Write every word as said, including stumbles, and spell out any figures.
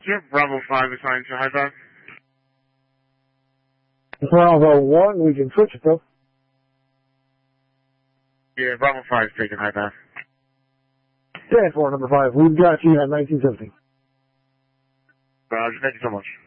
Yep, Bravo five assigned to high pass. Bravo one, we can switch it though. Yeah, Bravo five taking high pass. ten four, number five, we've got you at nineteen seventy. Roger, thank you so much.